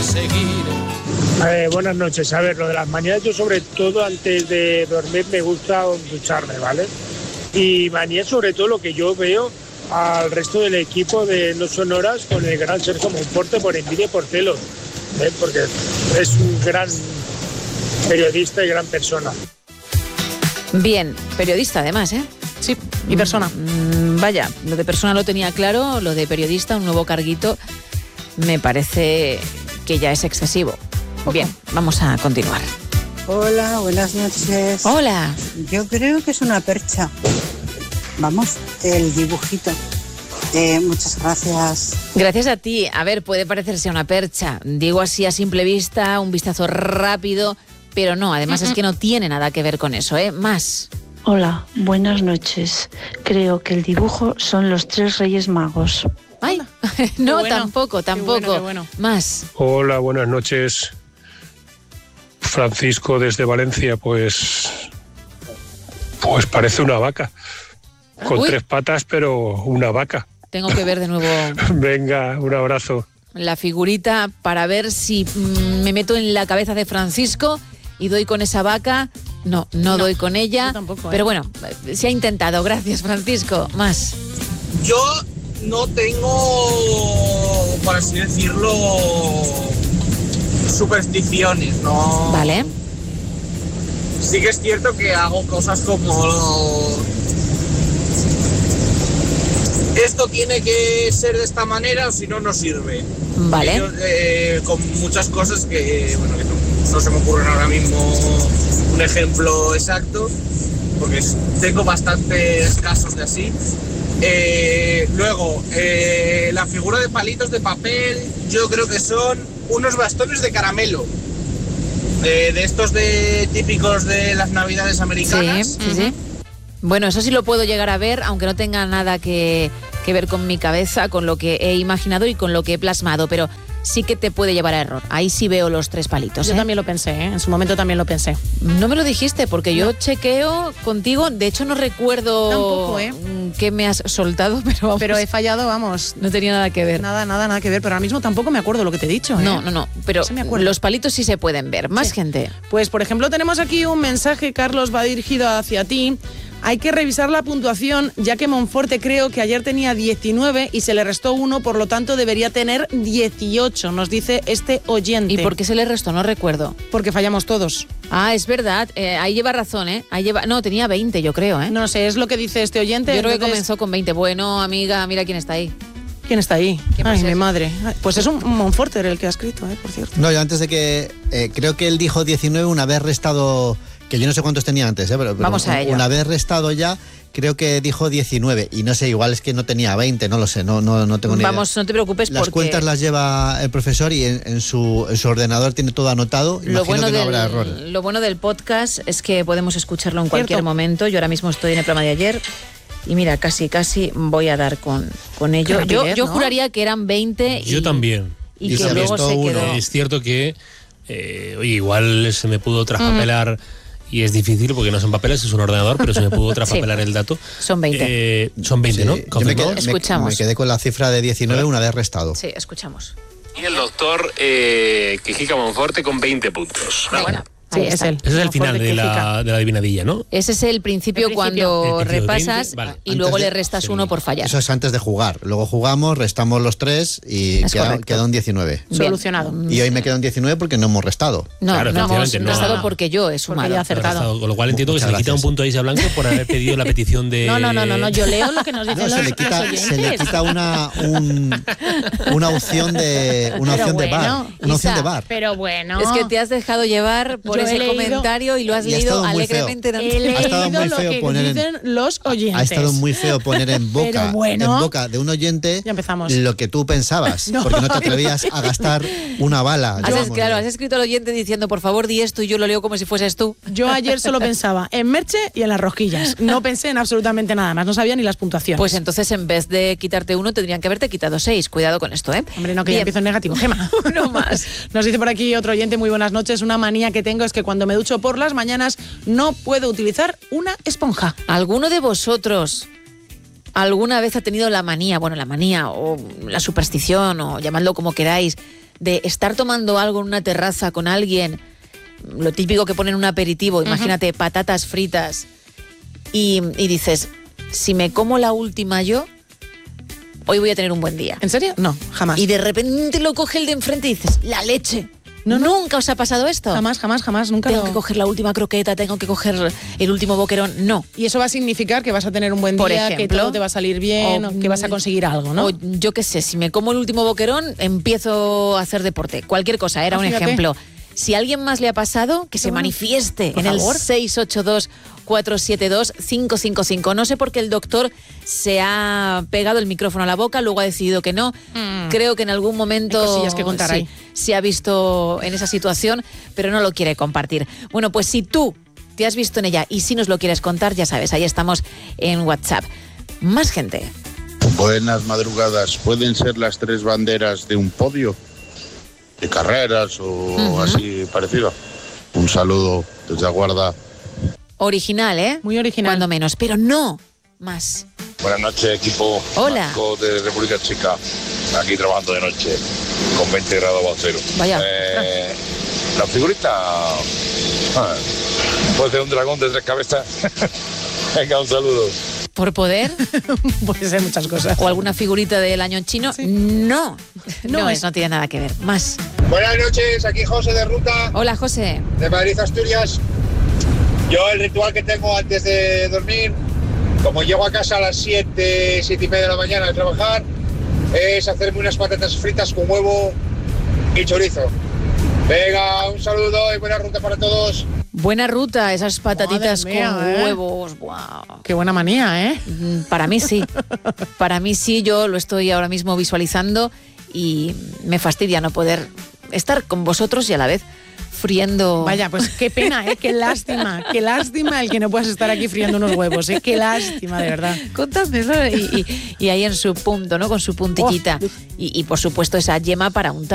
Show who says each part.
Speaker 1: seguir.
Speaker 2: Buenas noches. A ver, lo de las mañanas, yo sobre todo antes de dormir me gusta ducharme, ¿vale? Y mañana sobre todo lo que yo veo al resto del equipo de No Sonoras con el gran Sergio Monforte por envidia y por celos, porque es un gran periodista y gran persona.
Speaker 3: Bien, periodista además, ¿eh?
Speaker 4: Sí, y persona.
Speaker 3: Vaya, lo de persona lo tenía claro, lo de periodista, un nuevo carguito, me parece que ya es excesivo. Bien, vamos a continuar.
Speaker 5: Hola, buenas noches.
Speaker 3: Hola.
Speaker 5: Yo creo que es una percha. Vamos, el dibujito. Muchas gracias.
Speaker 3: Gracias a ti. A ver, puede parecerse una percha. Digo así a simple vista, un vistazo rápido, pero no, además es que no tiene nada que ver con eso, ¿eh? Más.
Speaker 6: Hola, buenas noches. Creo que el dibujo son los 3 Reyes Magos.
Speaker 3: Ay, no,
Speaker 4: bueno.
Speaker 3: tampoco.
Speaker 4: Qué bueno.
Speaker 3: Más.
Speaker 7: Hola, buenas noches. Francisco desde Valencia, pues parece una vaca. Con 3 patas, pero una vaca.
Speaker 3: Tengo que ver de nuevo
Speaker 7: Venga, un abrazo.
Speaker 3: la figurita para ver si me meto en la cabeza de Francisco y doy con esa vaca. No doy con ella.
Speaker 4: Yo tampoco,
Speaker 3: Pero bueno, se ha intentado. Gracias, Francisco. Más.
Speaker 8: Yo no tengo, por así decirlo, supersticiones, ¿no?
Speaker 3: Vale.
Speaker 8: Sí que es cierto que hago cosas como esto tiene que ser de esta manera o si no, no sirve.
Speaker 3: Vale.
Speaker 8: Yo, con muchas cosas que no se me ocurren ahora mismo un ejemplo exacto, porque tengo bastantes casos de así. Luego, la figura de palitos de papel, yo creo que son unos bastones de caramelo. De estos típicos de las navidades americanas.
Speaker 3: Sí. Bueno, eso sí lo puedo llegar a ver, aunque no tenga nada que ver con mi cabeza, con lo que he imaginado y con lo que he plasmado, pero sí que te puede llevar a error. Ahí sí veo los 3 palitos.
Speaker 4: Yo también lo pensé, en su momento también lo pensé.
Speaker 3: No me lo dijiste, porque yo chequeo contigo, de hecho no recuerdo
Speaker 4: Tampoco,
Speaker 3: qué me has soltado, pero vamos,
Speaker 4: Pero he fallado, vamos.
Speaker 3: no tenía nada que ver.
Speaker 4: Nada que ver, pero ahora mismo tampoco me acuerdo lo que te he dicho.
Speaker 3: No, pero
Speaker 4: Sí me acuerdo.
Speaker 3: los palitos sí se pueden ver. Más
Speaker 4: Sí.
Speaker 3: gente.
Speaker 4: Pues, por ejemplo, tenemos aquí un mensaje, Carlos, va dirigido hacia ti. Hay que revisar la puntuación, ya que Monforte creo que ayer tenía 19 y se le restó 1, por lo tanto debería tener 18, nos dice este oyente.
Speaker 3: ¿Y por qué se le restó? No recuerdo.
Speaker 4: Porque fallamos todos.
Speaker 3: Ah, es verdad. Ahí lleva razón, ¿eh? No, tenía 20, yo creo, ¿eh?
Speaker 4: No sé, es lo que dice este oyente.
Speaker 3: Yo creo que
Speaker 4: entonces-
Speaker 3: comenzó con 20. Bueno, amiga, mira quién está ahí.
Speaker 4: ¿Quién está ahí?
Speaker 3: ¿Quién
Speaker 4: Ay,
Speaker 3: puede ser?
Speaker 4: mi madre. Ay, pues es un Monforte el que ha escrito, por cierto.
Speaker 9: No, yo antes de que... creo que él dijo 19 una vez restado... Que yo no sé cuántos tenía antes, pero
Speaker 3: Vamos a ello.
Speaker 9: Una vez restado ya, creo que dijo 19. Y no sé, igual es que no tenía 20, no lo sé, no tengo ni idea.
Speaker 3: Vamos, no te preocupes
Speaker 9: Las
Speaker 3: porque
Speaker 9: cuentas las lleva el profesor y en su ordenador tiene todo anotado.
Speaker 3: lo
Speaker 9: Imagino
Speaker 3: bueno,
Speaker 9: que no habrá errores.
Speaker 3: lo bueno del podcast es que podemos escucharlo en cualquier momento. Yo ahora mismo estoy en el programa de ayer y mira, casi voy a dar con ello.
Speaker 4: Qué
Speaker 3: Yo
Speaker 4: rapidez, ¿no?
Speaker 3: juraría que eran 20
Speaker 10: Yo también.
Speaker 3: y
Speaker 9: Y
Speaker 3: que
Speaker 9: se
Speaker 3: luego
Speaker 9: restó
Speaker 3: se
Speaker 9: uno.
Speaker 3: quedó.
Speaker 10: Es cierto que oye, igual se me pudo traspapelar y es difícil porque no son papeles, es un ordenador, pero se me pudo traspapelar el dato.
Speaker 3: Son 20.
Speaker 10: Son 20,
Speaker 9: Sí,
Speaker 10: ¿no?
Speaker 9: yo me
Speaker 10: ¿Confirmado?
Speaker 9: quedé,
Speaker 3: Escuchamos.
Speaker 9: me quedé con la cifra de 19 una vez restado.
Speaker 3: Sí, escuchamos.
Speaker 11: Y el doctor Quijica Monforte con 20 puntos.
Speaker 3: Venga,
Speaker 4: Sí,
Speaker 3: ahí
Speaker 4: es
Speaker 3: está.
Speaker 4: él.
Speaker 10: Ese es el final
Speaker 4: Monforte
Speaker 10: de
Speaker 4: Quejica.
Speaker 10: la adivinadilla, ¿no?
Speaker 3: Ese es el principio,
Speaker 4: El principio.
Speaker 3: cuando
Speaker 10: El principio de
Speaker 3: repasas
Speaker 10: 20, vale.
Speaker 3: y luego
Speaker 9: Antes
Speaker 3: le
Speaker 9: de-
Speaker 3: restas
Speaker 10: sí.
Speaker 3: uno por fallar.
Speaker 9: Eso es antes de jugar. Luego jugamos, restamos los 3 y
Speaker 3: Es correcto.
Speaker 9: queda un 19.
Speaker 3: Bien.
Speaker 4: Solucionado.
Speaker 9: Y hoy me queda un 19 porque no hemos restado.
Speaker 3: No,
Speaker 10: Claro,
Speaker 3: no hemos
Speaker 10: efectivamente, no.
Speaker 3: restado porque yo he sumado.
Speaker 4: ya acertado.
Speaker 10: Restado, con lo cual entiendo que
Speaker 9: Muchas
Speaker 10: se le quita un
Speaker 9: gracias.
Speaker 10: punto a Isa Blanco por haber pedido la petición de...
Speaker 4: No, yo leo lo que nos dicen
Speaker 9: No,
Speaker 4: los,
Speaker 9: se le quita una opción de
Speaker 4: Pero
Speaker 9: bar.
Speaker 4: bueno,
Speaker 9: Una opción
Speaker 3: Isa,
Speaker 9: de bar.
Speaker 4: Pero bueno.
Speaker 3: Es que te has dejado llevar por
Speaker 4: Yo he
Speaker 3: ese
Speaker 4: leído-
Speaker 3: comentario y lo has
Speaker 9: Y ha
Speaker 3: leído
Speaker 9: estado muy feo.
Speaker 3: alegremente.
Speaker 4: He
Speaker 9: Ha estado
Speaker 4: leído
Speaker 9: muy
Speaker 4: lo
Speaker 9: feo
Speaker 4: que
Speaker 9: poner en-
Speaker 4: dicen los oyentes.
Speaker 9: Ha estado muy feo poner en boca,
Speaker 4: Pero bueno.
Speaker 9: en boca de un oyente
Speaker 4: Ya empezamos.
Speaker 9: lo que tú pensabas,
Speaker 4: No.
Speaker 9: porque no te atrevías a gastar una bala.
Speaker 3: Claro, has escrito al oyente diciendo, por favor, di esto y yo lo leo como si fueses tú.
Speaker 4: Yo ayer solo pensaba en Merche y en las rosquillas. No pensé en absolutamente nada más. No sabía ni las puntuaciones.
Speaker 3: Pues entonces, en vez de quitarte uno, tendrían que haberte quitado 6. Cuidado con esto, ¿eh?
Speaker 4: Hombre, no, que ya
Speaker 3: Bien.
Speaker 4: empiezo en negativo. Gema.
Speaker 3: Uno más.
Speaker 4: Nos dice por aquí otro oyente, muy buenas noches. Una manía que tengo es que cuando me ducho por las mañanas no puedo utilizar una esponja.
Speaker 3: ¿Alguno de vosotros alguna vez ha tenido la manía o la superstición, o llamadlo como queráis, de estar tomando algo en una terraza con alguien, lo típico que ponen un aperitivo, imagínate, patatas fritas, y dices, si me como la última yo, hoy voy a tener un buen día.
Speaker 4: ¿En serio? No, jamás.
Speaker 3: Y de repente lo coge el de enfrente y dices, la leche. No, ¿nunca os ha pasado esto?
Speaker 4: Jamás, nunca.
Speaker 3: Tengo que coger la última croqueta, tengo que coger el último boquerón. No.
Speaker 4: Y eso va a significar que vas a tener un buen
Speaker 3: Por
Speaker 4: día,
Speaker 3: ejemplo,
Speaker 4: que todo te va a salir bien, o que vas a conseguir algo, ¿no?
Speaker 3: O yo qué sé, si me como el último boquerón, empiezo a hacer deporte. Cualquier cosa, era un ejemplo. Si a alguien más le ha pasado, que se manifieste en el 682-472-555. No sé por qué el doctor se ha pegado el micrófono a la boca, luego ha decidido que no. Creo que en algún momento
Speaker 4: hay cosillas que contar ahí.
Speaker 3: Se ha visto en esa situación, pero no lo quiere compartir. Bueno, pues si tú te has visto en ella y si nos lo quieres contar, ya sabes, ahí estamos en WhatsApp. Más gente.
Speaker 1: Buenas madrugadas. ¿Pueden ser las 3 banderas de un podio? ¿De carreras o así parecido? Un saludo desde Aguarda.
Speaker 3: Original, ¿eh?
Speaker 4: Muy original.
Speaker 3: Cuando menos, pero no más.
Speaker 1: Buenas noches, equipo.
Speaker 3: Hola.
Speaker 1: Marco de República Checa. Aquí trabajando de noche con 20 grados bajo cero.
Speaker 3: Vaya.
Speaker 1: La figurita puede ser un dragón de 3 cabezas. Venga, un saludo.
Speaker 3: ¿Por poder?
Speaker 4: Puede ser muchas cosas.
Speaker 3: ¿O alguna figurita del año chino? Sí. No tiene nada que ver. Más.
Speaker 12: Buenas noches, aquí José de Ruta.
Speaker 3: Hola, José.
Speaker 12: De Madrid, Asturias. Yo el ritual que tengo antes de dormir, como llego a casa a las 7:30 de la mañana a trabajar, es hacerme unas patatas fritas con huevo y chorizo. Venga, un saludo y buena ruta para todos.
Speaker 3: Buena ruta, esas patatitas
Speaker 4: mía,
Speaker 3: con huevos. Wow.
Speaker 4: Qué buena manía, ¿eh?
Speaker 3: Para mí sí. Para mí sí, yo lo estoy ahora mismo visualizando y me fastidia no poder estar con vosotros y a la vez friendo.
Speaker 4: Vaya, pues qué pena, ¿eh? Qué lástima el que no puedas estar aquí friendo unos huevos, ¿eh? Qué lástima, de verdad.
Speaker 3: Contadme eso y ahí en su punto, ¿no? Con su puntillita. Y por supuesto esa yema para untar.